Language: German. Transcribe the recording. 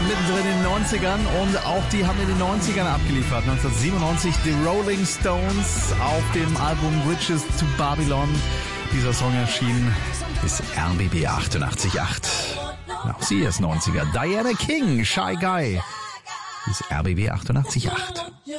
mittendrin in den 90ern und auch die haben in den 90ern abgeliefert. 1997 die Rolling Stones auf dem Album Bridges to Babylon. Dieser Song erschien ist RBB 88.8. Auch sie ist 90er. Diana King, Shy Guy, ist RBB 88.8.